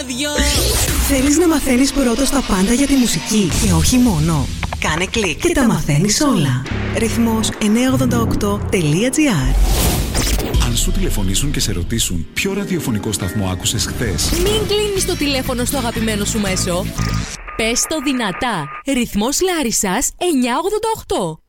ράδιο. Θέλεις να μαθαίνεις πρώτος τα πάντα για τη μουσική και όχι μόνο? Κάνε κλικ και τα μαθαίνεις όλα. Ρυθμός 988.gr. Αν σου τηλεφωνήσουν και σε ρωτήσουν ποιο ραδιοφωνικό σταθμό άκουσες χθες, Μην κλείνεις το τηλέφωνο στο αγαπημένο σου μέσο. Πες το δυνατά. Ρυθμός Λάρισσας 988.